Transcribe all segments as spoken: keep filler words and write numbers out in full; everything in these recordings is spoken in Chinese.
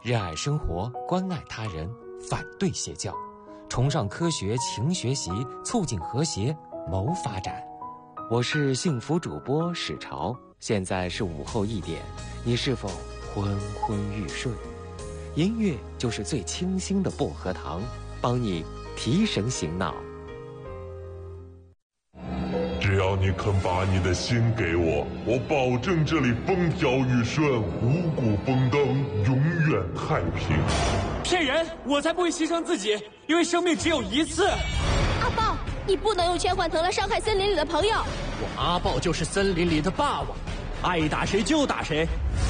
热爱生活，关爱他人，反对邪教，崇尚科学，勤学习，促进和谐，谋发展。我是幸福主播史潮，现在是午后一点，你是否昏昏欲睡？音乐就是最清新的薄荷糖，帮你提神醒脑。 只要你肯把你的心给我，我保证这里风调雨顺，五谷丰登，永远太平。 骗人！我才不会牺牲自己，因为生命只有一次。 阿豹，你不能用千幻藤来伤害森林里的朋友。 我阿豹就是森林里的霸王，爱打谁就打谁。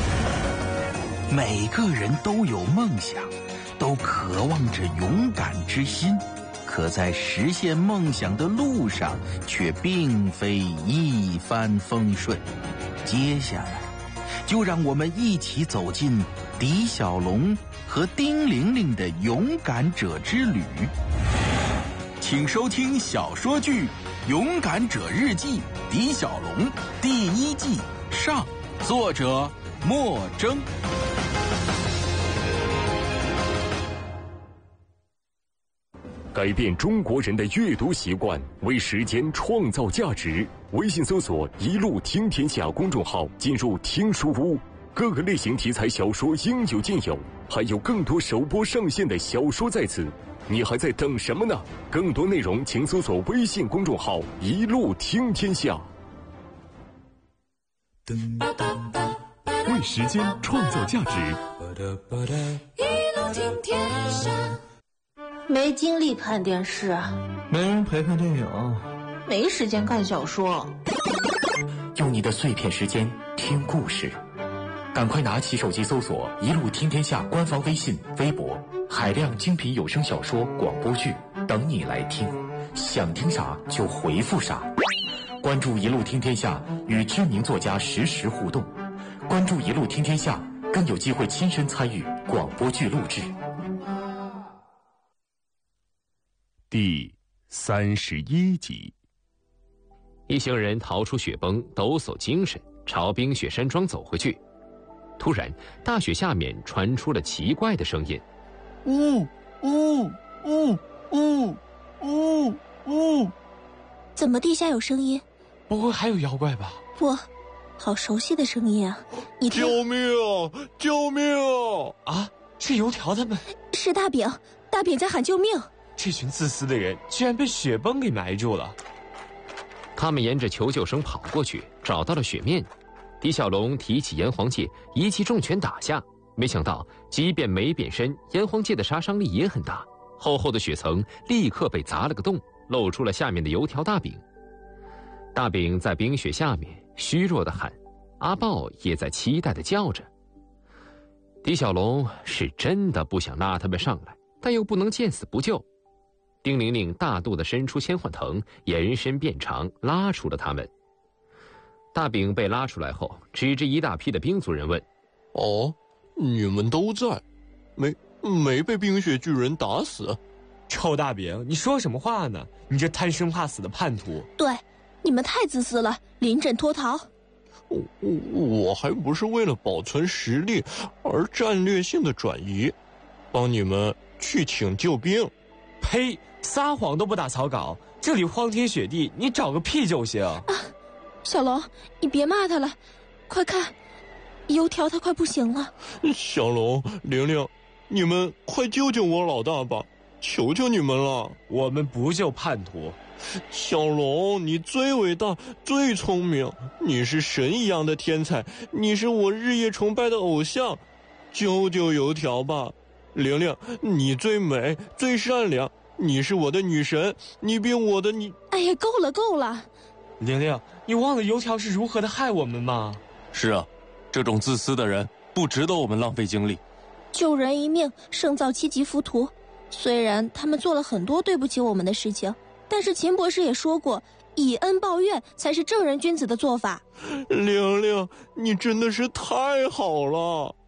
每个人都有梦想，都渴望着勇敢之心。可在实现梦想的路上，却并非一帆风顺。接下来，就让我们一起走进狄小龙和丁玲玲的勇敢者之旅。请收听小说剧《勇敢者日记》狄小龙第一季上，作者莫征。 改变中国人的阅读习惯，为时间创造价值。微信搜索“一路听天下”公众号，进入听书屋，各个类型题材小说应有尽有，还有更多首播上线的小说在此。你还在等什么呢？更多内容请搜索微信公众号“一路听天下”。为时间创造价值。 一路听天下。 没精力看电视， 没人陪看电影， 没时间看小说。 用你的碎片时间听故事，赶快拿起手机搜索“一路听天下”官方微信、微博，海量精品有声小说、广播剧等你来听，想听啥就回复啥。关注“一路听天下”，与知名作家实时互动。关注“一路听天下”，更有机会亲身参与广播剧录制。 第三十一集， 一行人逃出雪崩，抖擞精神，朝冰雪山庄走回去。突然，大雪下面传出了奇怪的声音： 呜呜呜呜呜呜！ 怎么地下有声音？ 不会还有妖怪吧？ 不，好熟悉的声音啊！你听， 救命！救命！ 啊，是油条他们， 是大饼，大饼在喊救命。 这群自私的人居然被雪崩给埋住了。 他们沿着求救声跑过去，找到了雪面。狄小龙提起炎黄戒，一记重拳打下，没想到即便没变身，炎黄戒的杀伤力也很大，厚厚的雪层立刻被砸了个洞，露出了下面的油条大饼。大饼在冰雪下面虚弱地喊，阿豹也在期待地叫着。狄小龙是真的不想拉他们上来，但又不能见死不救。丁玲玲大度地伸出千幻藤，延伸变长，拉出了他们。大饼被拉出来后，指着一大批的冰族人问： 哦，你们都在，没没被冰雪巨人打死？ 臭大饼，你说什么话呢？你这贪生怕死的叛徒！ 对，你们太自私了，临阵脱逃。 我我还不是为了保存实力而战略性的转移，帮你们去请救兵。 呸！撒谎都不打草稿，这里荒天雪地，你找个屁救星！ 啊，小龙，你别骂他了，快看，油条他快不行了。 小龙、玲玲，你们快救救我老大吧，求求你们了！ 我们不救叛徒。 小龙，你最伟大，最聪明，你是神一样的天才，你是我日夜崇拜的偶像，救救油条吧！玲玲，你最美，最善良，你是我的女神，你比我的你…… 哎呀，够了够了！ 玲玲，你忘了油条是如何的害我们吗？ 是啊，这种自私的人不值得我们浪费精力。 救人一命，胜造七级浮屠。虽然他们做了很多对不起我们的事情，但是秦博士也说过，以恩报怨才是正人君子的做法。 玲玲，你真的是太好了！